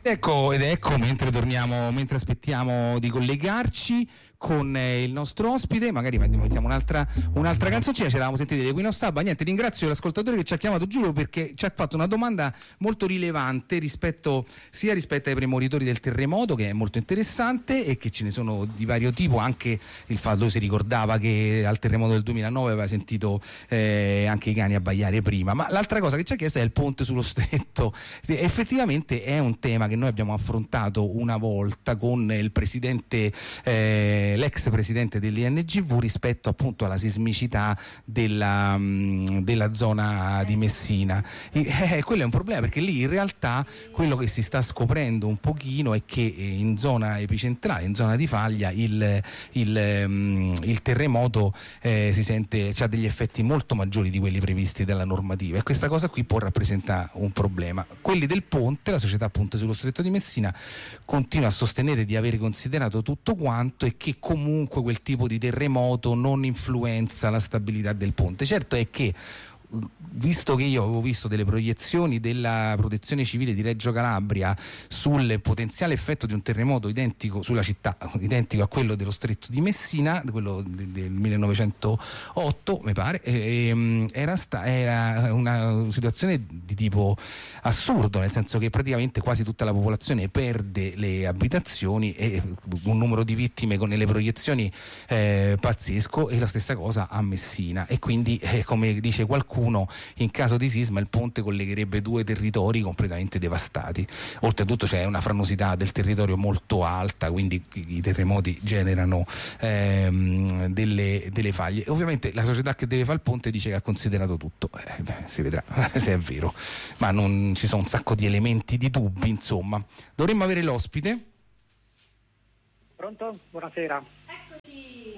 Ecco, mentre aspettiamo di collegarci con il nostro ospite, magari mettiamo un'altra canzoncina. Ci eravamo sentiti di Equino Sabba. Niente, ringrazio l'ascoltatore che ci ha chiamato, Giulio, perché ci ha fatto una domanda molto rilevante rispetto ai premonitori del terremoto, che è molto interessante e che ce ne sono di vario tipo. Anche il fatto, lui si ricordava che al terremoto del 2009 aveva sentito anche i cani abbaiare prima, ma l'altra cosa che ci ha chiesto è il ponte sullo stretto. Effettivamente è un tema che noi abbiamo affrontato una volta con il presidente, l'ex presidente dell'INGV, rispetto appunto alla sismicità della zona di Messina. Quello è un problema, perché lì in realtà quello che si sta scoprendo un pochino è che in zona epicentrale, in zona di faglia, il terremoto si sente, c'ha degli effetti molto maggiori di quelli previsti dalla normativa, e questa cosa qui può rappresentare un problema. Quelli del ponte, la società Ponte sullo Stretto di Messina, continua a sostenere di avere considerato tutto quanto e che comunque quel tipo di terremoto non influenza la stabilità del ponte. Certo è che, visto che io avevo visto delle proiezioni della Protezione Civile di Reggio Calabria sul potenziale effetto di un terremoto identico sulla città, identico a quello dello Stretto di Messina, quello del 1908 mi pare, era una situazione di tipo assurdo, nel senso che praticamente quasi tutta la popolazione perde le abitazioni e un numero di vittime nelle proiezioni pazzesco, e la stessa cosa a Messina. E quindi, come dice qualcuno, in caso di sisma il ponte collegherebbe due territori completamente devastati. Oltretutto c'è una franosità del territorio molto alta, quindi i terremoti generano delle faglie. E ovviamente la società che deve fare il ponte dice che ha considerato tutto. Si vedrà se è vero, ma non ci sono un sacco di elementi di dubbi, insomma. Dovremmo avere l'ospite. Pronto? Buonasera. Eccoci.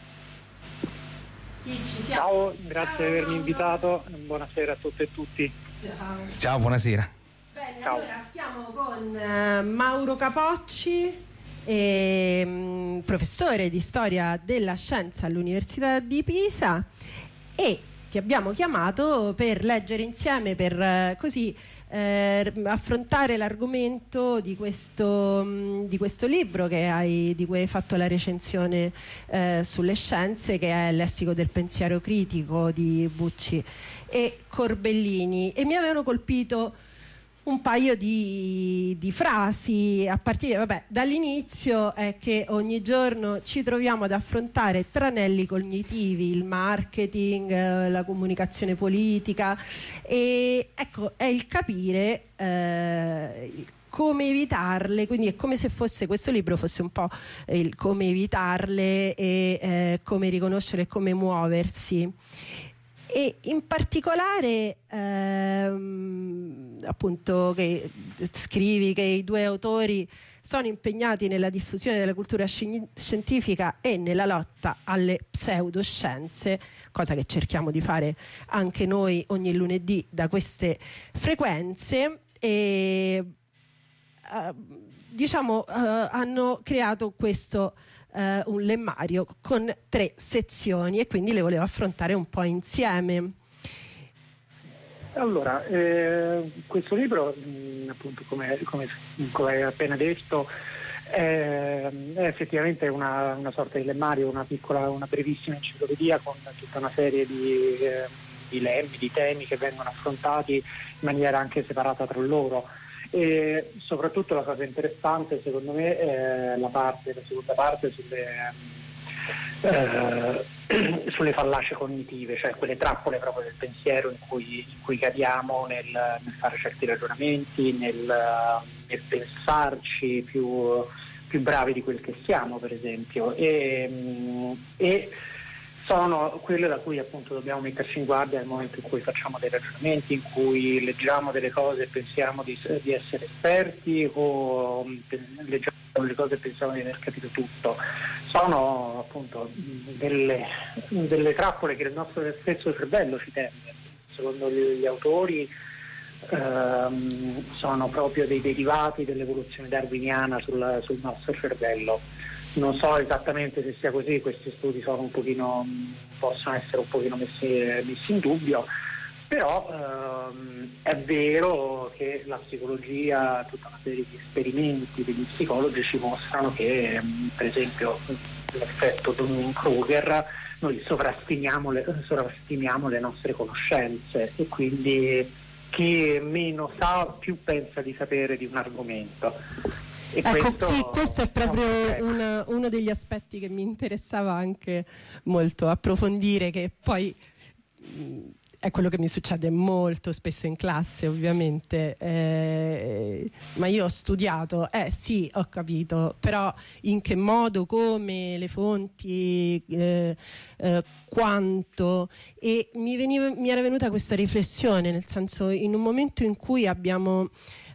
Sì, ci siamo. Ciao, grazie di avermi invitato. Buonasera a tutte e tutti. Ciao, buonasera. Bene, Ciao. allora stiamo con Mauro Capocci, professore di storia della scienza all'Università di Pisa, e ti abbiamo chiamato per leggere insieme, per così affrontare l'argomento di questo libro di cui hai fatto la recensione sulle scienze, che è Il lessico del pensiero critico di Bucci e Corbellini. E mi avevano colpito un paio di frasi, a partire dall'inizio, è che ogni giorno ci troviamo ad affrontare tranelli cognitivi, il marketing, la comunicazione politica, e ecco, è il capire come evitarle. Quindi è come se questo libro fosse un po' il come evitarle e come riconoscere e come muoversi. E in particolare appunto che scrivi che i due autori sono impegnati nella diffusione della cultura scientifica e nella lotta alle pseudoscienze, cosa che cerchiamo di fare anche noi ogni lunedì da queste frequenze, e hanno creato questo un lemmario con 3 sezioni, e quindi le volevo affrontare un po' insieme. Allora, questo libro, appunto, come hai appena detto, è effettivamente una sorta di lemmario, una brevissima enciclopedia con tutta una serie di temi che vengono affrontati in maniera anche separata tra loro. E soprattutto la cosa interessante secondo me è la seconda parte sulle fallacie cognitive, cioè quelle trappole proprio del pensiero in cui cadiamo nel fare certi ragionamenti, nel pensarci più bravi di quel che siamo, per esempio, e sono quelle da cui appunto dobbiamo metterci in guardia nel momento in cui facciamo dei ragionamenti, in cui leggiamo delle cose e pensiamo di essere esperti, o leggiamo le cose e pensiamo di aver capito tutto. Sono appunto delle trappole che il nostro stesso cervello ci tende. Secondo gli autori sono proprio dei derivati dell'evoluzione darwiniana sul nostro cervello. Non so esattamente se sia così, questi studi possono essere un pochino messi in dubbio, Però è vero che la psicologia, tutta una serie di esperimenti degli psicologi ci mostrano che per esempio l'effetto Dunning-Kruger, noi sovrastimiamo le nostre conoscenze e quindi chi meno sa più pensa di sapere di un argomento. E ecco, questo è proprio uno degli aspetti che mi interessava anche molto approfondire, che poi è quello che mi succede molto spesso in classe, ovviamente, ma io ho studiaato, sì, ho capito, però in che modo, come, le fonti, quanto, e mi era venuta questa riflessione, nel senso, in un momento in cui abbiamo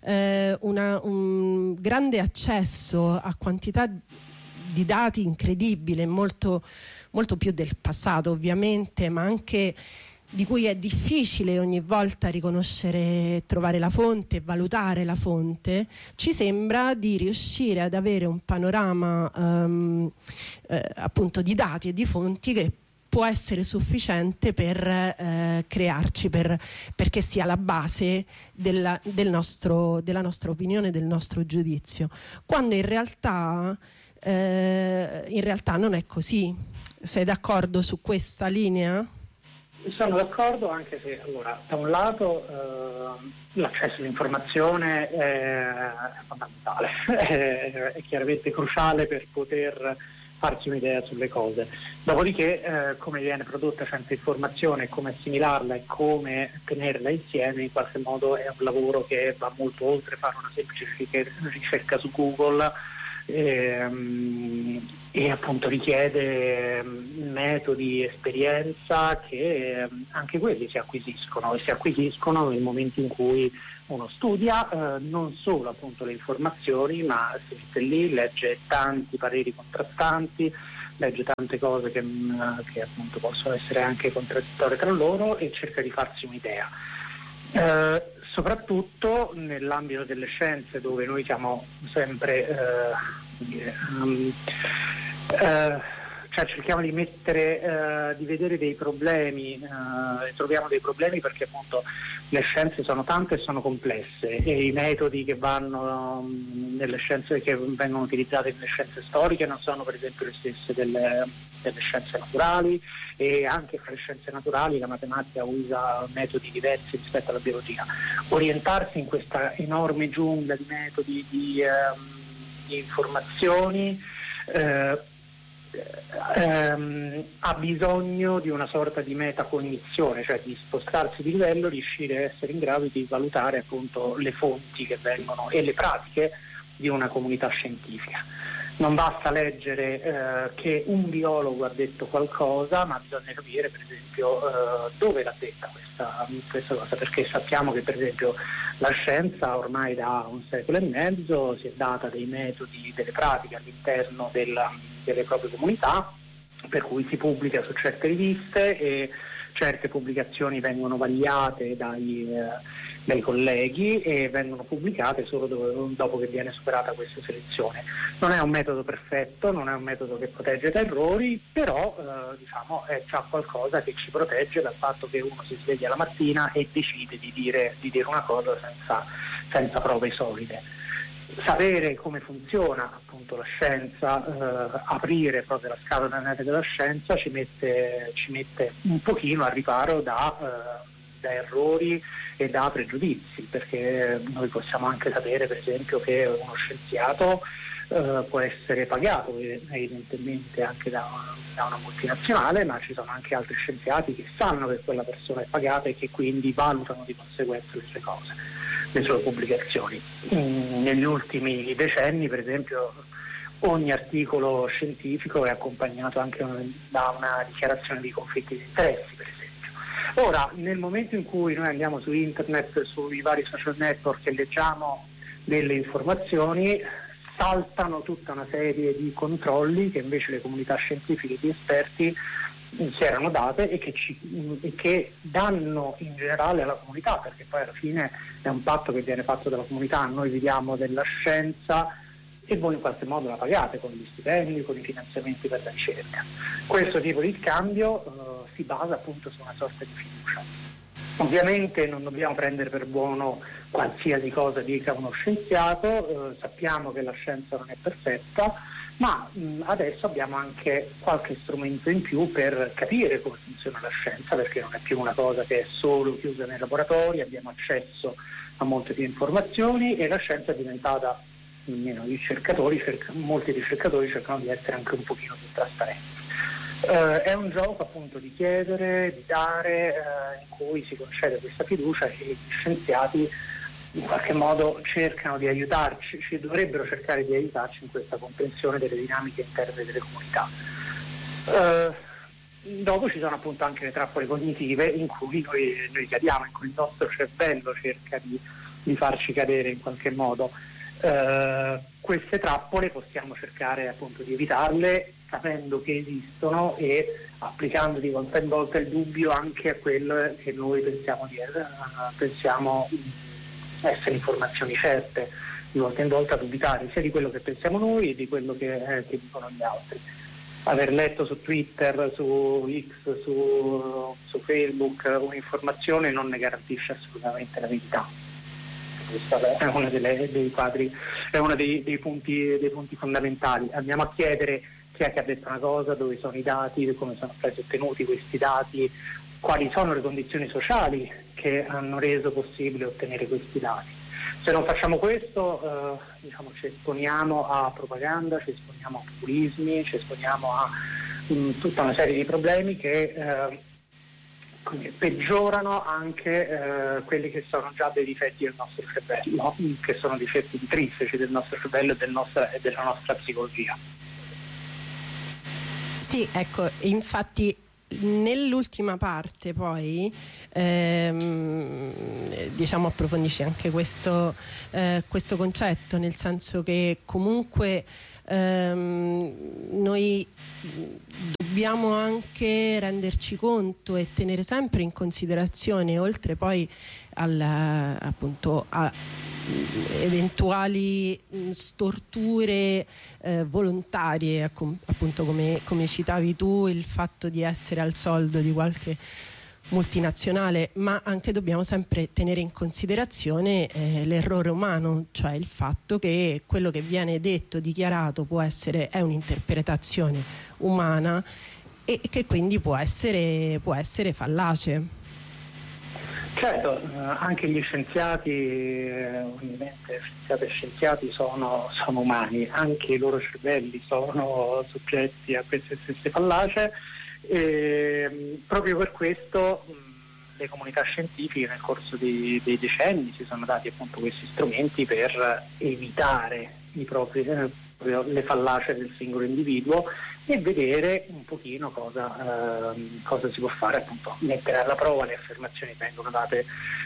un grande accesso a quantità di dati incredibile, molto, molto più del passato ovviamente, ma anche di cui è difficile ogni volta riconoscere, trovare la fonte, valutare la fonte, ci sembra di riuscire ad avere un panorama appunto di dati e di fonti che può essere sufficiente per crearci, perché sia la base della nostra opinione, del nostro giudizio, quando in realtà non è così. Sei d'accordo su questa linea? Sono d'accordo, anche se allora, da un lato l'accesso all'informazione è fondamentale, è chiaramente cruciale per poter farsi un'idea sulle cose. Dopodiché come viene prodotta senza informazione, come assimilarla e come tenerla insieme, in qualche modo è un lavoro che va molto oltre fare una semplice ricerca su Google e appunto richiede metodi, esperienza che anche quelli si acquisiscono nel momento in cui uno studia non solo appunto le informazioni, ma si mette lì, legge tanti pareri contrastanti, legge tante cose che appunto possono essere anche contraddittorie tra loro e cerca di farsi un'idea. Soprattutto nell'ambito delle scienze, dove noi siamo sempre cioè cerchiamo di di vedere dei problemi, troviamo dei problemi perché appunto le scienze sono tante e sono complesse e i metodi che vanno nelle scienze, che vengono utilizzati nelle scienze storiche, non sono per esempio le stesse delle scienze naturali, e anche fra le scienze naturali la matematica usa metodi diversi rispetto alla biologia. Orientarsi in questa enorme giungla di metodi, di informazioni ha bisogno di una sorta di metacognizione, cioè di spostarsi di livello, riuscire a essere in grado di valutare appunto le fonti che vengono e le pratiche di una comunità scientifica. Non basta leggere che un biologo ha detto qualcosa, ma bisogna capire per esempio dove l'ha detta questa cosa, perché sappiamo che per esempio la scienza ormai da un secolo e mezzo si è data dei metodi, delle pratiche all'interno delle proprie comunità, per cui si pubblica su certe riviste e certe pubblicazioni vengono vagliate dai colleghi e vengono pubblicate solo dopo che viene superata questa selezione. Non è un metodo perfetto, non è un metodo che protegge da errori, però diciamo è già qualcosa che ci protegge dal fatto che uno si sveglia la mattina e decide di dire una cosa senza prove solide. Sapere come funziona appunto la scienza, aprire proprio la scatola nera della scienza ci mette un pochino al riparo da errori e da pregiudizi, perché noi possiamo anche sapere per esempio che uno scienziato può essere pagato evidentemente anche da una multinazionale, ma ci sono anche altri scienziati che sanno che quella persona è pagata e che quindi valutano di conseguenza le sue pubblicazioni. Negli ultimi decenni, per esempio, ogni articolo scientifico è accompagnato anche da una dichiarazione di conflitti di interessi, per esempio. Ora, nel momento in cui noi andiamo su internet, sui vari social network e leggiamo delle informazioni, saltano tutta una serie di controlli che invece le comunità scientifiche di esperti si erano date e che danno in generale alla comunità, perché poi alla fine è un patto che viene fatto dalla comunità. Noi viviamo della scienza e voi in qualche modo la pagate con gli stipendi, con i finanziamenti per la ricerca. Questo tipo di scambio si basa appunto su una sorta di fiducia. Ovviamente non dobbiamo prendere per buono qualsiasi cosa dica uno scienziato, sappiamo che la scienza non è perfetta, ma adesso abbiamo anche qualche strumento in più per capire come funziona la scienza, perché non è più una cosa che è solo chiusa nei laboratori, abbiamo accesso a molte più informazioni e la scienza è diventata, almeno molti ricercatori cercano di essere anche un pochino più trasparenti. È un gioco appunto di chiedere, di dare, in cui si concede questa fiducia e gli scienziati in qualche modo cercano di aiutarci, dovrebbero cercare di aiutarci in questa comprensione delle dinamiche interne delle comunità. Dopo ci sono appunto anche le trappole cognitive in cui noi cadiamo, in cui il nostro cervello cerca di farci cadere in qualche modo. Queste trappole possiamo cercare appunto di evitarle sapendo che esistono e applicando di volta in volta il dubbio anche a quello che noi pensiamo essere informazioni certe, di volta in volta dubitare sia di quello che pensiamo noi e di quello che dicono gli altri. Aver letto su Twitter, su X, su Facebook un'informazione non ne garantisce assolutamente la verità. Questo è uno è uno dei punti fondamentali. Andiamo a chiedere chi è che ha detto una cosa, dove sono i dati, come sono stati ottenuti questi dati, quali sono le condizioni sociali che hanno reso possibile ottenere questi dati. Se non facciamo questo, ci esponiamo a propaganda, ci esponiamo a populismi, ci esponiamo a tutta una serie di problemi che peggiorano anche quelli che sono già dei difetti del nostro cervello, che sono difetti intrinseci del nostro cervello e della nostra psicologia. Sì, ecco, infatti nell'ultima parte poi approfondisce anche questo concetto, nel senso che comunque noi dobbiamo anche renderci conto e tenere sempre in considerazione, oltre poi appunto a eventuali storture volontarie, appunto come citavi tu, il fatto di essere al soldo di qualche multinazionale, ma anche dobbiamo sempre tenere in considerazione l'errore umano, cioè il fatto che quello che viene detto, dichiarato, è un'interpretazione umana e che quindi può essere fallace. Certo, anche gli scienziati, ovviamente scienziate e scienziati sono umani, anche i loro cervelli sono soggetti a queste stesse fallacie. Proprio per questo le comunità scientifiche nel corso dei decenni si sono dati appunto questi strumenti per evitare le fallacie del singolo individuo e vedere un pochino cosa si può fare, appunto mettere alla prova le affermazioni che vengono date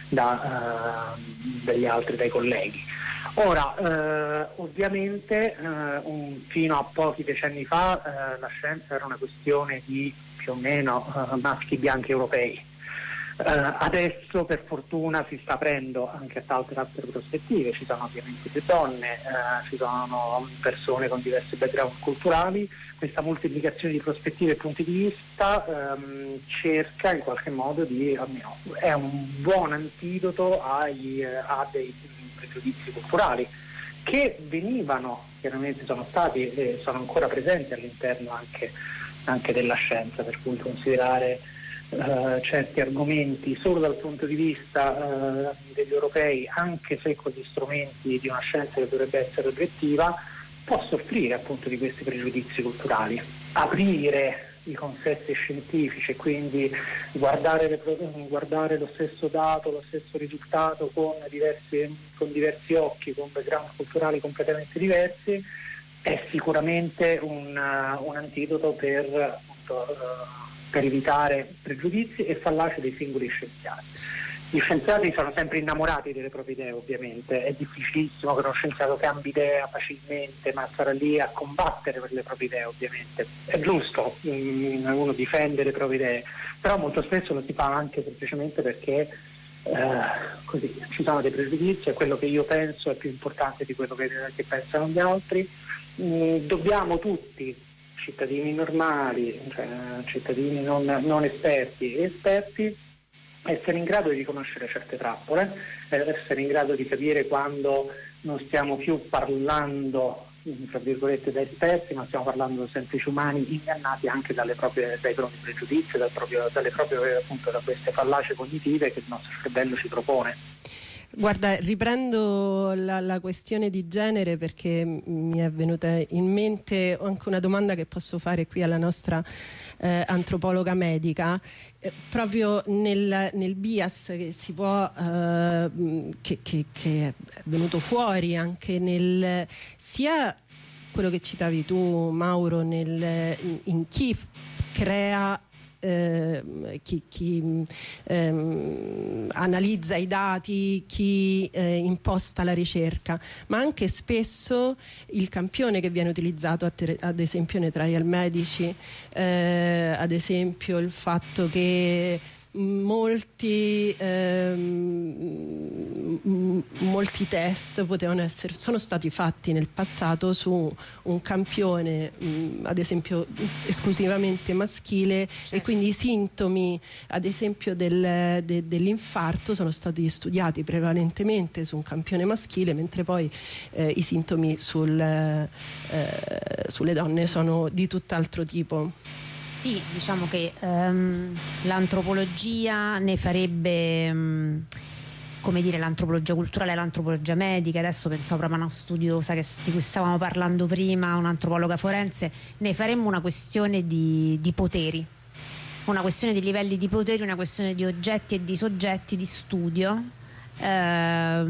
dagli altri, dai colleghi. Ora, ovviamente fino a pochi decenni fa la scienza era una questione di più o meno maschi bianchi europei. Adesso per fortuna si sta aprendo anche a altre prospettive, ci sono ovviamente più donne, ci sono persone con diversi background culturali, questa moltiplicazione di prospettive e punti di vista cerca in qualche modo è un buon antidoto a dei pregiudizi culturali che chiaramente sono stati e sono ancora presenti all'interno anche della scienza, per cui considerare certi argomenti solo dal punto di vista degli europei, anche se con gli strumenti di una scienza che dovrebbe essere oggettiva, può soffrire appunto di questi pregiudizi culturali. Aprire i consessi scientifici e quindi guardare lo stesso dato, lo stesso risultato con diversi occhi, con background culturali completamente diversi, è sicuramente un antidoto per evitare pregiudizi e fallacie dei singoli scienziati. Gli scienziati sono sempre innamorati delle proprie idee, ovviamente, è difficilissimo che uno scienziato cambi idea facilmente, ma sarà lì a combattere per le proprie idee, ovviamente. È giusto uno difende le proprie idee, però molto spesso lo si fa anche semplicemente perché così ci sono dei pregiudizi e quello che io penso è più importante di quello che pensano gli altri. Dobbiamo tutti, cittadini normali, cioè cittadini non esperti e esperti, essere in grado di riconoscere certe trappole, essere in grado di capire quando non stiamo più parlando, tra virgolette, da esperti, ma stiamo parlando di semplici umani ingannati anche dai propri pregiudizi, appunto, da queste fallacie cognitive che il nostro cervello ci propone. Guarda, riprendo la questione di genere perché mi è venuta in mente anche una domanda che posso fare qui alla nostra antropologa medica, proprio nel bias che si può che è venuto fuori anche sia quello che citavi tu, Mauro, in chi crea, chi analizza i dati, chi imposta la ricerca, ma anche spesso il campione che viene utilizzato ad esempio nei trial medici, ad esempio il fatto che molti test sono stati fatti nel passato su un campione ad esempio esclusivamente maschile, certo. E quindi i sintomi ad esempio dell'infarto sono stati studiati prevalentemente su un campione maschile, mentre poi i sintomi sulle donne sono di tutt'altro tipo. Sì, diciamo che l'antropologia ne farebbe, come dire, l'antropologia culturale e l'antropologia medica. Adesso pensavo proprio a uno studiosa di cui stavamo parlando prima, un'antropologa forense. Ne faremmo una questione di poteri, una questione di livelli di poteri, una questione di oggetti e di soggetti di studio, e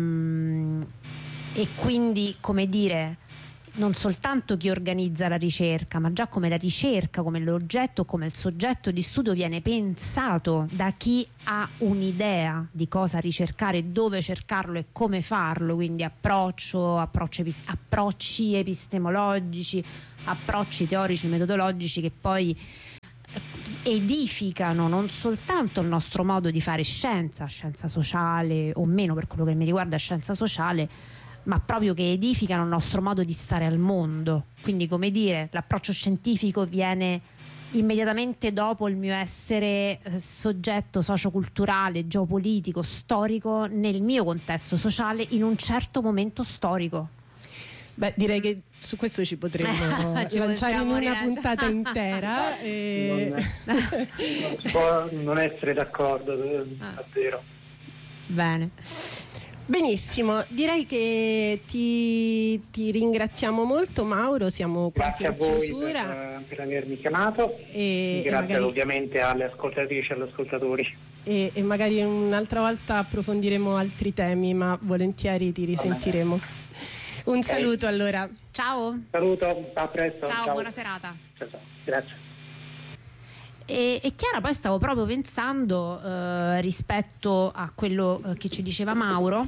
quindi, come dire, non soltanto chi organizza la ricerca, ma già come la ricerca, come l'oggetto, come il soggetto di studio viene pensato da chi ha un'idea di cosa ricercare, dove cercarlo e come farlo, quindi approcci epistemologici, approcci teorici, metodologici che poi edificano non soltanto il nostro modo di fare scienza sociale o meno, per quello che mi riguarda scienza sociale, ma proprio che edificano il nostro modo di stare al mondo. Quindi, come dire, l'approccio scientifico viene immediatamente dopo il mio essere soggetto socioculturale, geopolitico, storico nel mio contesto sociale in un certo momento storico. Beh, direi che su questo ci potremmo lanciare in una puntata intera. Non si può non essere d'accordo, davvero. Bene. Benissimo, direi che ti ringraziamo molto, Mauro, siamo quasi in chiusura. Grazie a voi per avermi chiamato e grazie magari, ovviamente alle ascoltatrici e agli ascoltatori. E magari un'altra volta approfondiremo altri temi, ma volentieri ti risentiremo. Un saluto allora. Ciao. Saluto, a presto. Ciao. Buona serata. Ciao. Grazie. E Chiara, poi stavo proprio pensando rispetto a quello che ci diceva Mauro,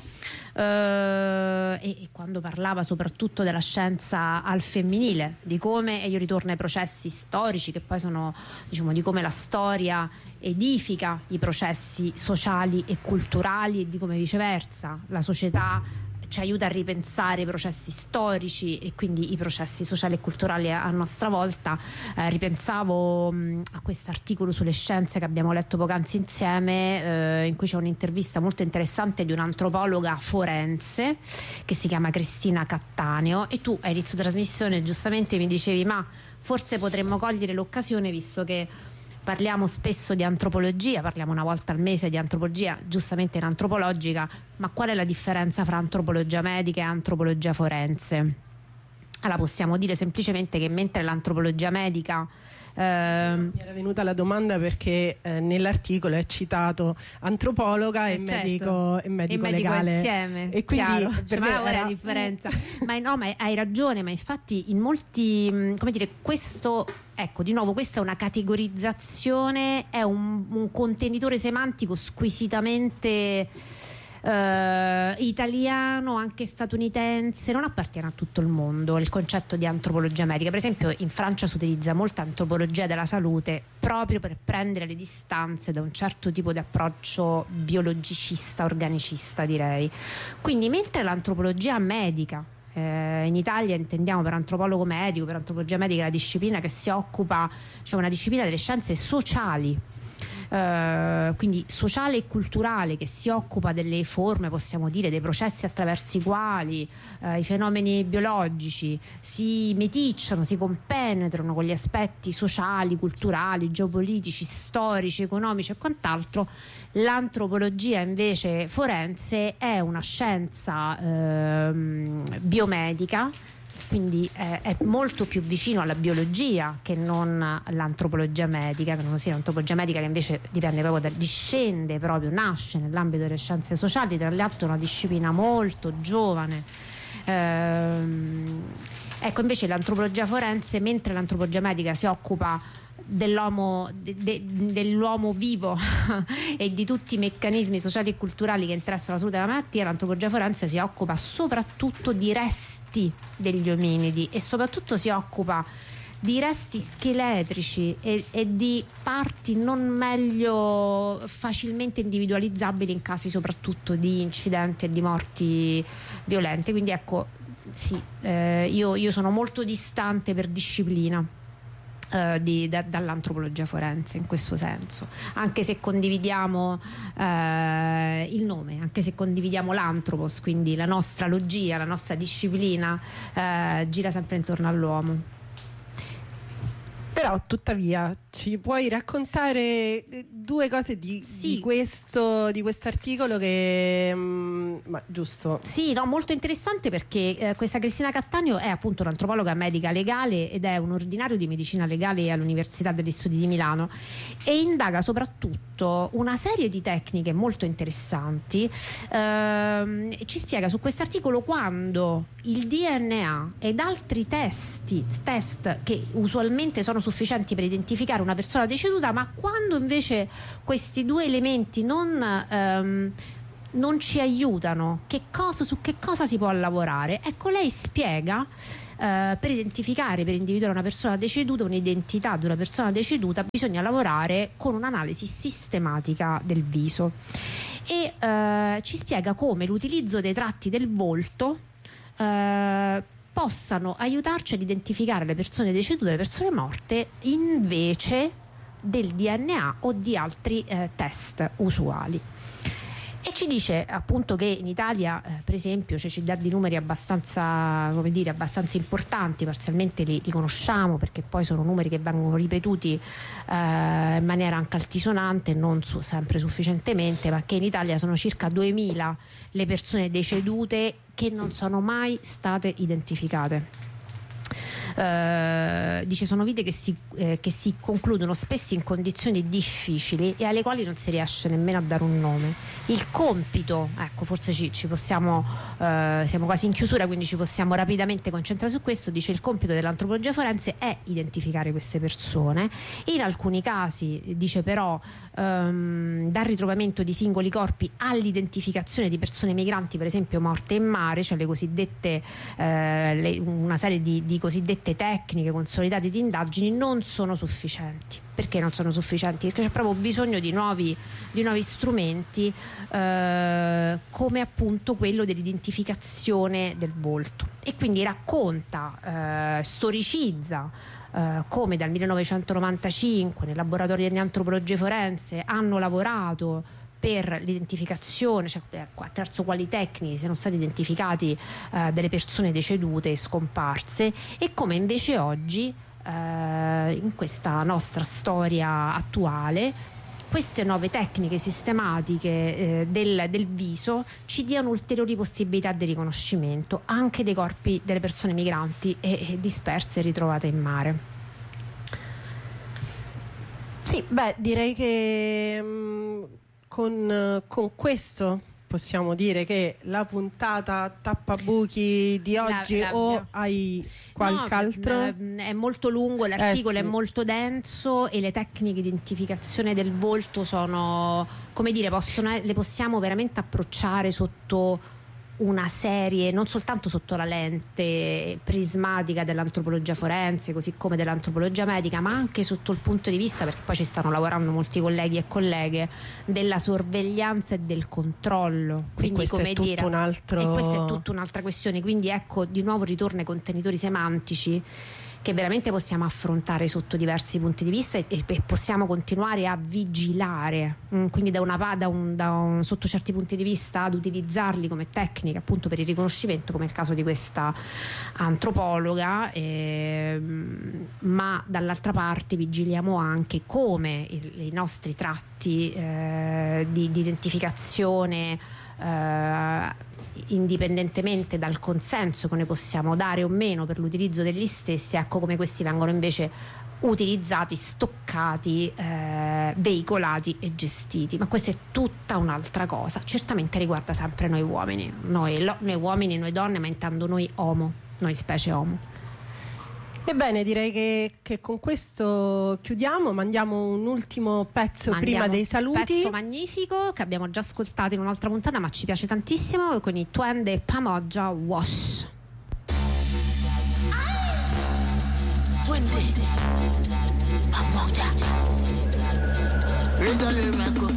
e quando parlava soprattutto della scienza al femminile, di come, e io ritorno ai processi storici che poi sono, diciamo, di come la storia edifica i processi sociali e culturali e di come viceversa la società ci aiuta a ripensare i processi storici e quindi i processi sociali e culturali a nostra volta. Ripensavo a questo articolo sulle scienze che abbiamo letto poc'anzi insieme, in cui c'è un'intervista molto interessante di un'antropologa forense che si chiama Cristina Cattaneo, e tu a inizio trasmissione giustamente mi dicevi: ma forse potremmo cogliere l'occasione, visto che parliamo spesso di antropologia, parliamo una volta al mese di antropologia, giustamente in antropologica, ma qual è la differenza fra antropologia medica e antropologia forense? Allora possiamo dire semplicemente che mentre l'antropologia medica mi era venuta la domanda perché nell'articolo è citato antropologa e medico legale insieme, e quindi per me qual è la differenza? ma hai ragione, ma infatti in molti, come dire, questo, ecco, di nuovo questa è una categorizzazione, è un contenitore semantico squisitamente italiano, anche statunitense, non appartiene a tutto il mondo il concetto di antropologia medica. Per esempio in Francia si utilizza molta antropologia della salute proprio per prendere le distanze da un certo tipo di approccio biologicista, organicista, direi. Quindi mentre l'antropologia medica, in Italia intendiamo per antropologo medico, per antropologia medica la disciplina che si occupa, cioè una disciplina delle scienze sociali, quindi sociale e culturale, che si occupa delle forme, possiamo dire, dei processi attraverso i quali i fenomeni biologici si meticciano, si compenetrano con gli aspetti sociali, culturali, geopolitici, storici, economici e quant'altro. L'antropologia invece forense è una scienza biomedica, quindi è molto più vicino alla biologia che non all'antropologia medica, che non sia l'antropologia medica, che invece dipende proprio discende proprio, nasce nell'ambito delle scienze sociali, tra l'altro è una disciplina molto giovane. Ecco, invece l'antropologia forense, mentre l'antropologia medica si occupa dell'uomo vivo e di tutti i meccanismi sociali e culturali che interessano la salute della malattia, l'antropologia forense si occupa soprattutto di resti degli ominidi e soprattutto si occupa di resti scheletrici e di parti non meglio facilmente individualizzabili in casi soprattutto di incidenti e di morti violente. Quindi ecco, sì, io sono molto distante per disciplina dall'antropologia forense in questo senso, anche se condividiamo il nome, anche se condividiamo l'antropos, quindi la nostra logia, la nostra disciplina gira sempre intorno all'uomo. Però tuttavia ci puoi raccontare due cose di questo articolo che giusto? Sì, no, molto interessante, perché questa Cristina Cattaneo è appunto un'antropologa medica legale ed è un ordinario di medicina legale all'Università degli Studi di Milano e indaga soprattutto una serie di tecniche molto interessanti. Ci spiega su quest'articolo quando il DNA ed altri test che usualmente sono sufficienti per identificare una persona deceduta, ma quando invece questi due elementi non ci aiutano, su che cosa si può lavorare? Ecco, lei spiega per individuare una persona deceduta, un'identità di una persona deceduta, bisogna lavorare con un'analisi sistematica del viso e ci spiega come l'utilizzo dei tratti del volto possano aiutarci ad identificare le persone decedute, le persone morte, invece del DNA o di altri test usuali. E ci dice appunto che in Italia, per esempio, ci dà di numeri abbastanza importanti, parzialmente li conosciamo perché poi sono numeri che vengono ripetuti in maniera anche altisonante, non sempre sufficientemente, ma che in Italia sono circa 2000 le persone decedute che non sono mai state identificate. Dice sono vite che si concludono spesso in condizioni difficili e alle quali non si riesce nemmeno a dare un nome. Il compito, ecco, forse ci possiamo siamo quasi in chiusura, quindi ci possiamo rapidamente concentrare su questo. Dice il compito dell'antropologia forense è identificare queste persone. In alcuni casi, dice però, dal ritrovamento di singoli corpi all'identificazione di persone migranti, per esempio morte in mare, cioè le cosiddette una serie di cosiddette tecniche consolidate di indagini, non sono sufficienti. Perché non sono sufficienti? Perché c'è proprio bisogno di nuovi strumenti, come appunto quello dell'identificazione del volto. E quindi racconta, storicizza come dal 1995 nei laboratori di antropologia forense hanno lavorato per l'identificazione, cioè attraverso quali tecniche siano stati identificati delle persone decedute e scomparse, e come invece oggi in questa nostra storia attuale queste nuove tecniche sistematiche del viso ci diano ulteriori possibilità di riconoscimento anche dei corpi delle persone migranti e disperse e ritrovate in mare. Sì, direi che con questo possiamo dire che la puntata tappabuchi di oggi o hai qualche altro? È molto lungo, l'articolo sì. È molto denso e le tecniche di identificazione del volto sono, come dire, le possiamo veramente approcciare sotto una serie, non soltanto sotto la lente prismatica dell'antropologia forense, così come dell'antropologia medica, ma anche sotto il punto di vista, perché poi ci stanno lavorando molti colleghi e colleghe, della sorveglianza e del controllo. Quindi, e come dire, e questa è tutta un'altra questione. Quindi ecco, di nuovo ritorna ai contenitori semantici, che veramente possiamo affrontare sotto diversi punti di vista e possiamo continuare a vigilare, quindi sotto certi punti di vista ad utilizzarli come tecnica appunto per il riconoscimento, come il caso di questa antropologa, ma dall'altra parte vigiliamo anche come i nostri tratti di identificazione, indipendentemente dal consenso che ne possiamo dare o meno per l'utilizzo degli stessi, ecco come questi vengono invece utilizzati, stoccati, veicolati e gestiti. Ma questa è tutta un'altra cosa, certamente riguarda sempre noi uomini, noi uomini, noi donne, ma intendo noi Homo, noi specie Homo. Ebbene, direi che con questo chiudiamo, mandiamo un ultimo pezzo prima dei saluti. Un pezzo magnifico che abbiamo già ascoltato in un'altra puntata, ma ci piace tantissimo, con i Twende Pamoja Wash. Twende Pamoja.